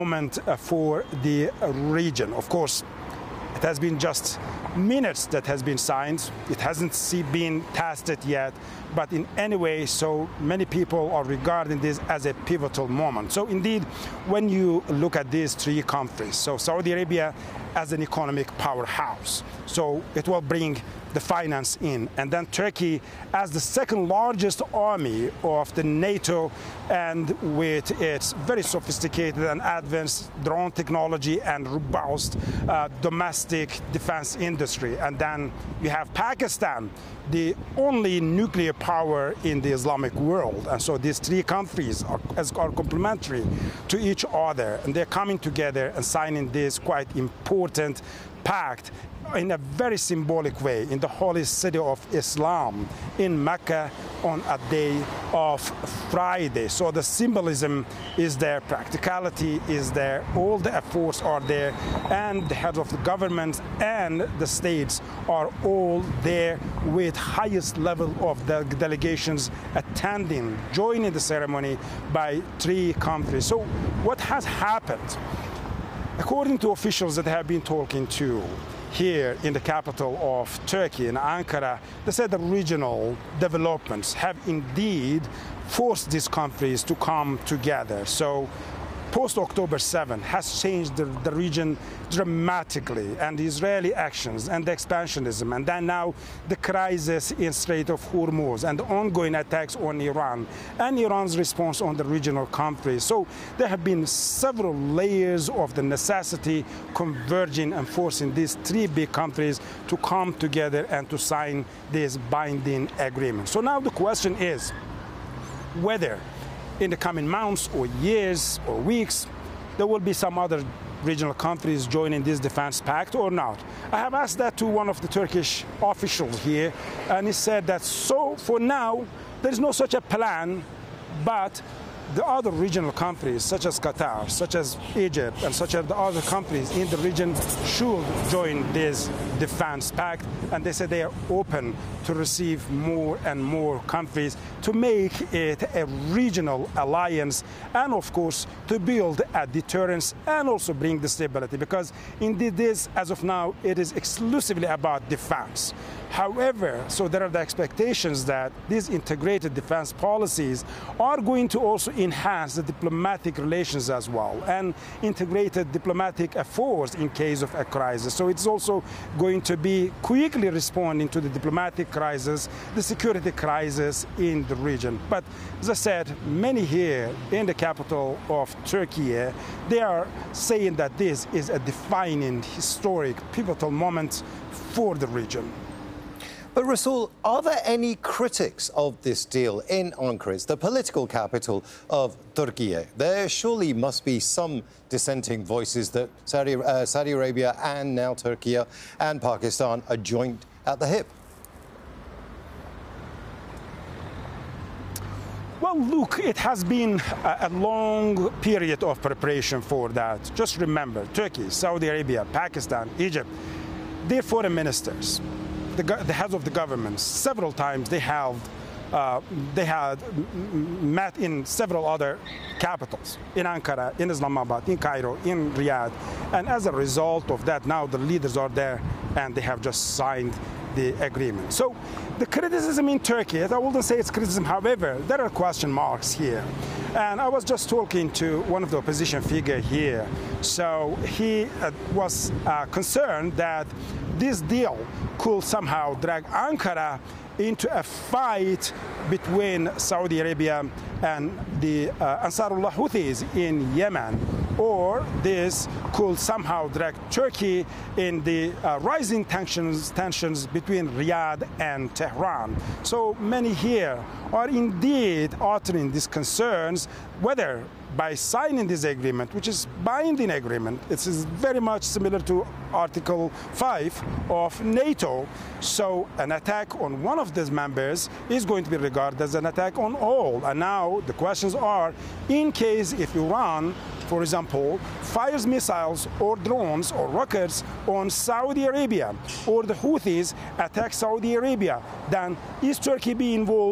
moment for the region. Of course, it has been just minutes that has been signed. It hasn't been tested yet, but in any way, so many people are regarding this as a pivotal moment. So indeed, when you look at these three countries, so Saudi Arabia as an economic powerhouse, so it will bring the finance in, and then Turkey as the second largest army of the NATO, and with its very sophisticated and advanced drone technology and robust domestic defense industry. And then you have Pakistan, the only nuclear power in the Islamic world. And so these three countries are complementary to each other, and they're coming together and signing this quite important pact in a very symbolic way in the holy city of Islam in Mecca on a day of Friday. So the symbolism is there, practicality is there, all the efforts are there, and the heads of the governments and the states are all there with highest level of the delegations attending, joining the ceremony by three countries. So what has happened? According to officials that I have been talking to here in the capital of Turkey, in Ankara, they said the regional developments have indeed forced these countries to come together. So post-October 7 has changed the region dramatically, and the Israeli actions and the expansionism, and then now the crisis in Strait of Hormuz and the ongoing attacks on Iran and Iran's response on the regional countries. So there have been several layers of the necessity converging and forcing these three big countries to come together and to sign this binding agreement. So now the question is whether in the coming months or years or weeks, there will be some other regional countries joining this defense pact or not. I have asked that to one of the Turkish officials here, and he said that so for now, there is no such a plan, but the other regional countries, such as Qatar, such as Egypt, and such as the other countries in the region should join this defense pact. And they said they are open to receive more and more countries to make it a regional alliance, and of course to build a deterrence and also bring the stability, because indeed this, as of now, it is exclusively about defense. However, so there are the expectations that these integrated defense policies are going to also enhance the diplomatic relations as well, and integrated diplomatic efforts in case of a crisis. So it's also going to be quickly responding to the diplomatic crisis, the security crisis in the region. But as I said, many here in the capital of Turkey, they are saying that this is a defining, historic, pivotal moment for the region. But Rasul, are there any critics of this deal in Ankara? It's the political capital of Turkey. There surely must be some dissenting voices that Saudi Arabia and now Turkey and Pakistan are joined at the hip. Well, look, it has been a long period of preparation for that. Just remember, Turkey, Saudi Arabia, Pakistan, Egypt, their foreign ministers, the heads of the governments, several times they had met in several other capitals, in Ankara, in Islamabad, in Cairo, in Riyadh. And as a result of that, now the leaders are there and they have just signed the agreement. So the criticism in Turkey, I wouldn't say it's criticism, however, there are question marks here. And I was just talking to one of the opposition figures here. So he was concerned that this deal could somehow drag Ankara into a fight between Saudi Arabia and the Ansarullah Houthis in Yemen, or this could somehow drag Turkey in the rising tensions between Riyadh and Tehran. So many here are indeed uttering these concerns, whether by signing this agreement, which is binding agreement. It is very much similar to Article 5 of NATO. So an attack on one of these members is going to be regarded as an attack on all. And now the questions are, in case if Iran, for example, fires missiles or drones or rockets on Saudi Arabia, or the Houthis attack Saudi Arabia, then is Turkey be involved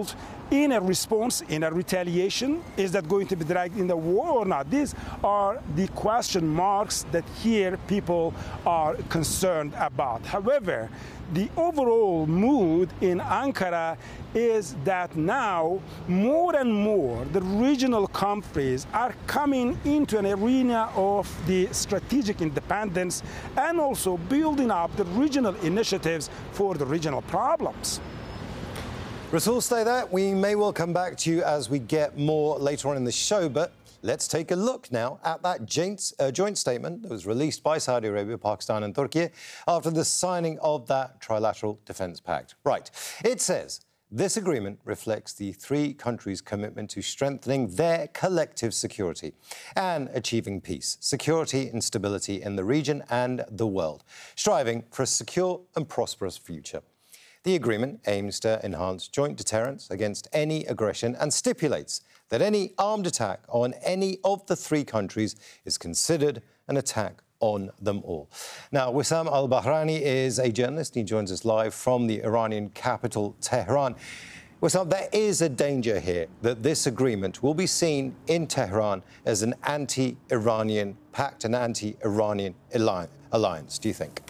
in a response, in a retaliation? Is that going to be dragged in the war or not? These are the question marks that here people are concerned about. However, the overall mood in Ankara is that now more and more the regional countries are coming into an arena of the strategic independence and also building up the regional initiatives for the regional problems. Rasool, stay there. We may well come back to you as we get more later on in the show, but let's take a look now at that joint statement that was released by Saudi Arabia, Pakistan and Turkey after the signing of that trilateral defence pact. Right. It says, this agreement reflects the three countries' commitment to strengthening their collective security and achieving peace, security and stability in the region and the world, striving for a secure and prosperous future. The agreement aims to enhance joint deterrence against any aggression and stipulates that any armed attack on any of the three countries is considered an attack on them all. Now, Wissam al-Bahrani is a journalist. He joins us live from the Iranian capital, Tehran. Wissam, there is a danger here that this agreement will be seen in Tehran as an anti-Iranian pact, an anti-Iranian alliance, do you think?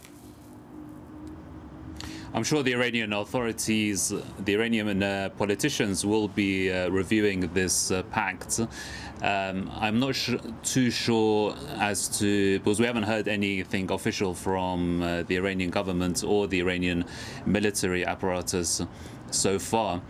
I'm sure the Iranian authorities, the Iranian politicians will be reviewing this pact. I'm not too sure as to, because we haven't heard anything official from the Iranian government or the Iranian military apparatus so far.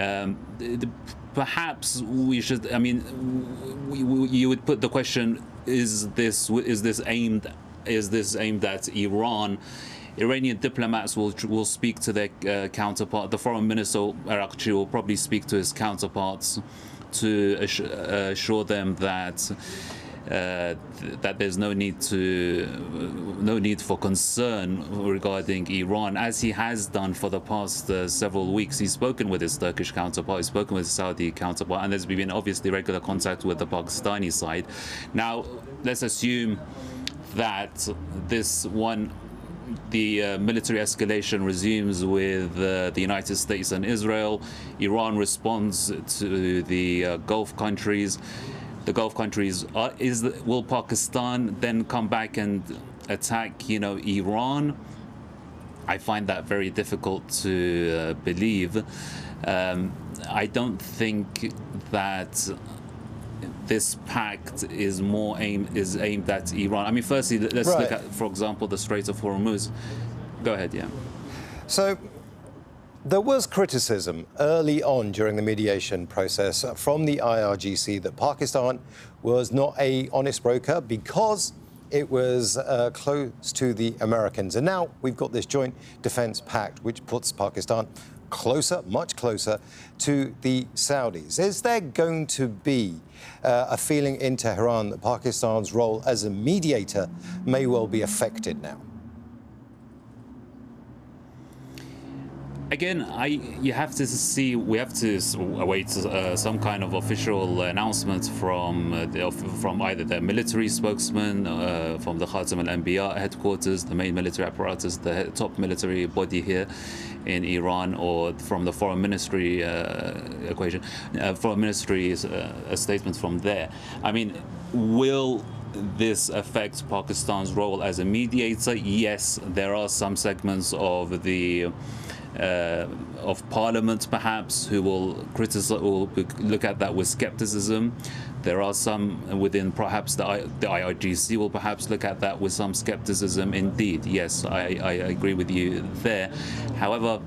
Perhaps we should, I mean, you would put the question, is this aimed at Iran? Iranian diplomats will speak to their counterpart. The foreign minister, Araghchi, will probably speak to his counterparts to assure them that there's no need for concern regarding Iran, as he has done for the past several weeks. He's spoken with his Turkish counterpart, he's spoken with his Saudi counterpart, and there's been obviously regular contact with the Pakistani side. Now, let's assume that the military escalation resumes with the United States and Israel. Iran responds to the Gulf countries. The Gulf countries, will Pakistan then come back and attack, Iran? I find that very difficult to believe. I don't think that this pact is aimed at Iran. I mean, firstly, let's look at, for example, the Strait of Hormuz. Go ahead, yeah. So there was criticism early on during the mediation process from the IRGC that Pakistan was not an honest broker because it was close to the Americans. And now we've got this joint defense pact, which puts Pakistan closer, much closer to the Saudis. Is there going to be a feeling in Tehran that Pakistan's role as a mediator may well be affected now? Again, we have to await some kind of official announcement from either the military spokesman, from the Khatam al-Anbiya headquarters, the main military apparatus, the top military body here in Iran, or from the foreign ministry a statement from there. I mean, will this affect Pakistan's role as a mediator? Yes, there are some segments of the of Parliament, perhaps, who will criticize or look at that with skepticism. There are some within perhaps the IRGC will perhaps look at that with some skepticism. Indeed, yes, I agree with you there. However,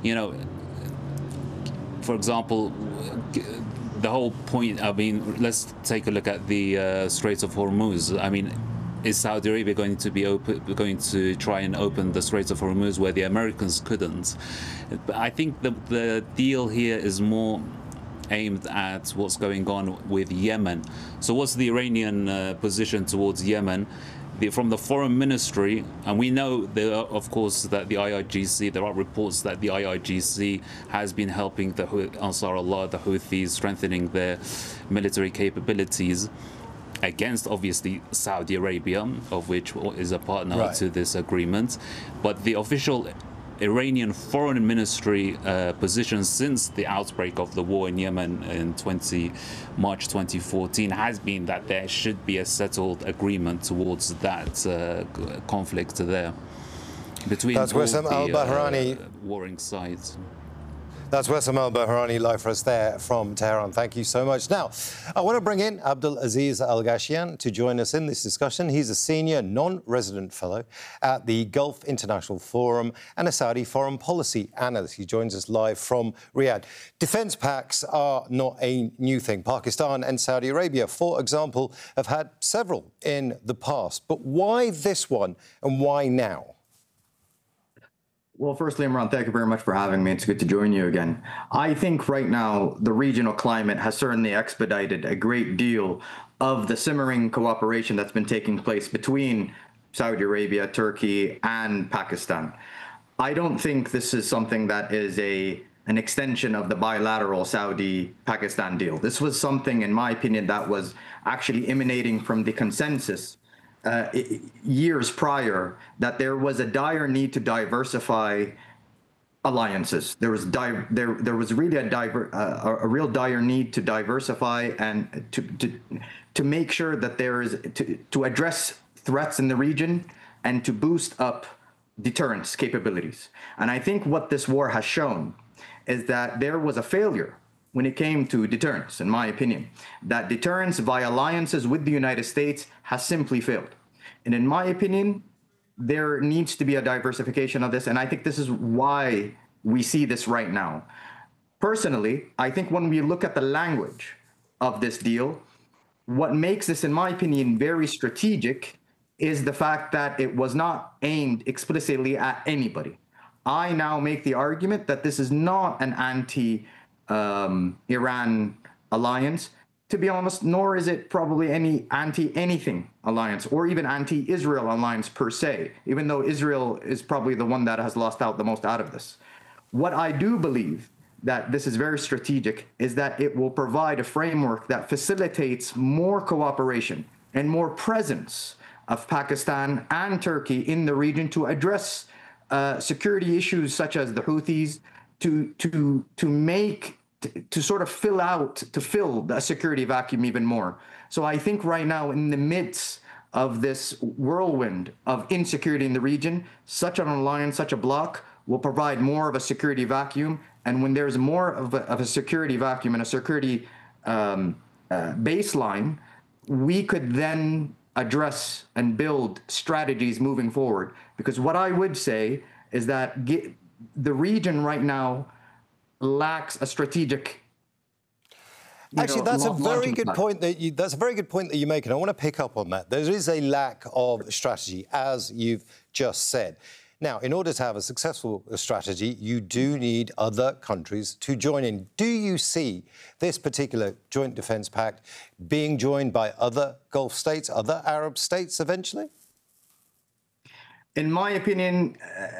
for example, the whole point, I mean, let's take a look at the Strait of Hormuz. I mean, is Saudi Arabia going to try and open the Strait of Hormuz where the Americans couldn't? I think the deal here is more aimed at what's going on with Yemen. So what's the Iranian position towards Yemen? From the foreign ministry, and we know of course that the IRGC, there are reports that the IRGC has been helping the Ansar Allah, the Houthis, strengthening their military capabilities against obviously Saudi Arabia, of which is a partner to this agreement. But the official Iranian foreign ministry position since the outbreak of the war in Yemen in March 2014 has been that there should be a settled agreement towards that conflict there between all the warring sides. That's Wessam al-Bahrani live for us there from Tehran. Thank you so much. Now, I want to bring in Abdul Aziz Al-Ghashyan to join us in this discussion. He's a senior non-resident fellow at the Gulf International Forum and a Saudi foreign policy analyst. He joins us live from Riyadh. Defence pacts are not a new thing. Pakistan and Saudi Arabia, for example, have had several in the past. But why this one and why now? Well, firstly, Imran, thank you very much for having me. It's good to join you again. I think right now the regional climate has certainly expedited a great deal of the simmering cooperation that's been taking place between Saudi Arabia, Turkey, and Pakistan. I don't think this is something that is an extension of the bilateral Saudi-Pakistan deal. This was something, in my opinion, that was actually emanating from the consensus years prior, that there was a dire need to diversify alliances. There was really a real dire need to diversify and to make sure that there is to address threats in the region and to boost up deterrence capabilities. And I think what this war has shown is that there was a failure when it came to deterrence, in my opinion, that deterrence via alliances with the United States has simply failed. And in my opinion, there needs to be a diversification of this. And I think this is why we see this right now. Personally, I think when we look at the language of this deal, what makes this, in my opinion, very strategic is the fact that it was not aimed explicitly at anybody. I now make the argument that this is not an anti-Iran alliance, to be honest, nor is it probably any anti-anything alliance or even anti-Israel alliance per se, even though Israel is probably the one that has lost out the most out of this. What I do believe that this is very strategic is that it will provide a framework that facilitates more cooperation and more presence of Pakistan and Turkey in the region to address security issues such as the Houthis, to sort of fill the security vacuum even more. So I think right now, in the midst of this whirlwind of insecurity in the region, such an alliance, such a bloc will provide more of a security vacuum. And when there's more of a security vacuum and a security baseline, we could then address and build strategies moving forward. Because what I would say is that the region right now lacks a strategic. Actually, that's a very good point that you make, and I want to pick up on that. There is a lack of strategy, as you've just said. Now, in order to have a successful strategy, you do need other countries to join in. Do you see this particular joint defence pact being joined by other Gulf states, other Arab states eventually? In my opinion,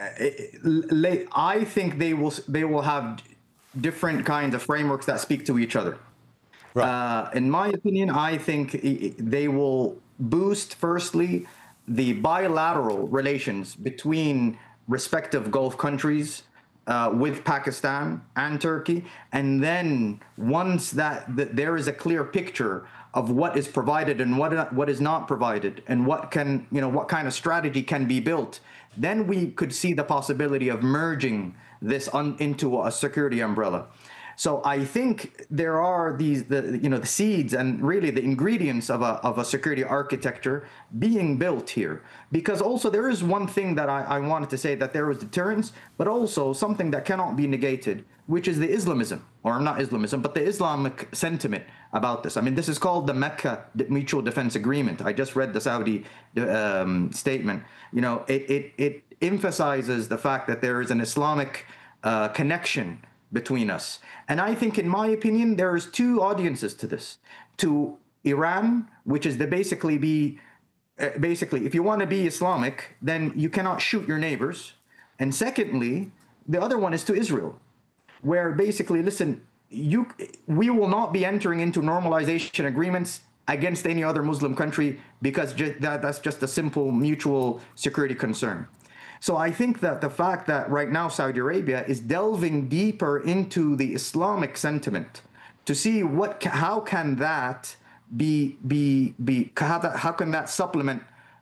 I think they will have different kinds of frameworks that speak to each other. Right. In my opinion, I think they will boost, firstly, the bilateral relations between respective Gulf countries with Pakistan and Turkey. And then once that there is a clear picture of what is provided and what is not provided and what kind of strategy can be built, then we could see the possibility of merging this into a security umbrella. So I think there are the seeds and really the ingredients of a security architecture being built here. Because also there is one thing that I wanted to say, that there was deterrence, but also something that cannot be negated, which is the Islamism, or not Islamism, but the Islamic sentiment about this. I mean, this is called the Mecca Mutual Defense Agreement. I just read the Saudi statement. It emphasizes the fact that there is an Islamic connection between us. And I think, in my opinion, there's two audiences to this. To Iran, which is basically, if you want to be Islamic, then you cannot shoot your neighbors. And secondly, the other one is to Israel, where basically, listen, we will not be entering into normalization agreements against any other Muslim country because that's just a simple mutual security concern. So I think that the fact that right now Saudi Arabia is delving deeper into the Islamic sentiment to see how can that how can that supplement